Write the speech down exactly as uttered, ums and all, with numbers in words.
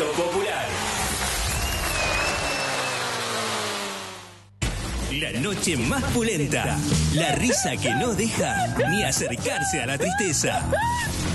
Éxito popular. La noche más pulenta. La risa que no deja ni acercarse a la tristeza.